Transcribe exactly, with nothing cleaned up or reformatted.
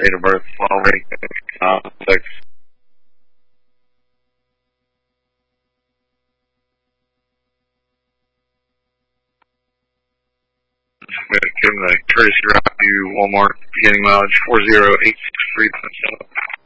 date of birth, phone rate, uh, six. I'm going to give him the courtesy route to Walmart, beginning mileage four zero eight six three point seven.